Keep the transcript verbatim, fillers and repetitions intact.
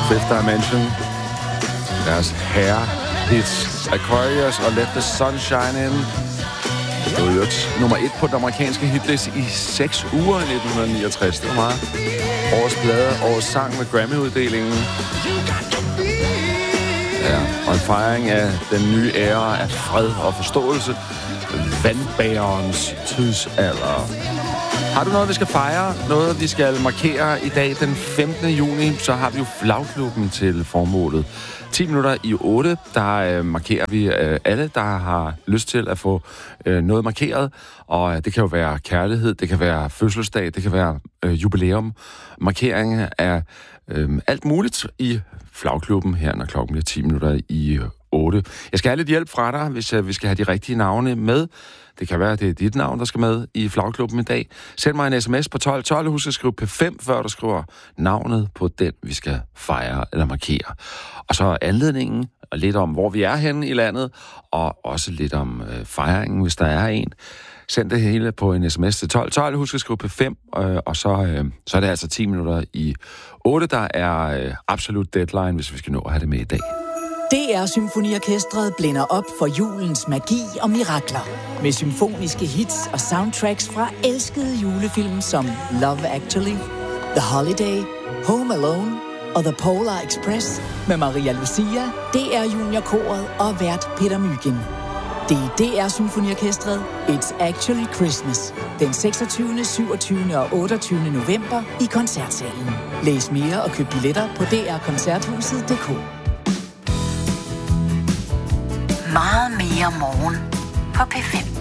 Fifth Dimension. Deres herre hits Aquarius og Let the Sun Shine In. Det var jo nummer et på den amerikanske hitliste i seks uger i nitten niogtres. Det var meget. Årets plade, årets sang med Grammy-uddelingen. Ja, og en fejring af den nye æra af fred og forståelse. Vandbærerens tidsalder. Har du noget, vi skal fejre? Noget, vi skal markere i dag den femtende juni, så har vi jo flagklubben til formålet. ti minutter i otte, der øh, markerer vi øh, alle, der har lyst til at få øh, noget markeret. Og øh, det kan jo være kærlighed, det kan være fødselsdag, det kan være øh, jubilæum. Markering af øh, alt muligt i flagklubben her, når klokken bliver ti minutter i otte. Jeg skal have lidt hjælp fra dig, hvis øh, vi skal have de rigtige navne med. Det kan være, at det er dit navn, der skal med i flagklubben i dag. Send mig en sms på tolv tolv. Husk at skrive P fem, før du skriver navnet på den, vi skal fejre eller markere. Og så anledningen, og lidt om, hvor vi er henne i landet, og også lidt om øh, fejringen, hvis der er en. Send det hele på en sms til tolv tolv. Husk at skrive P fem, øh, og så, øh, så er det altså ti minutter i otte, der er øh, absolut deadline, hvis vi skal nå at have det med i dag. D R Symfoniorkestret blænder op for julens magi og mirakler. Med symfoniske hits og soundtracks fra elskede julefilm som Love Actually, The Holiday, Home Alone og The Polar Express med Maria Lucia, D R Juniorkoret og vært Peter Mygind. Det er D R Symfoniorkestret It's Actually Christmas den seksogtyvende, syvogtyvende og otteogtyvende november i Koncertsalen. Læs mere og køb billetter på d r koncerthuset punktum d k. Meget mere morgen på P fem.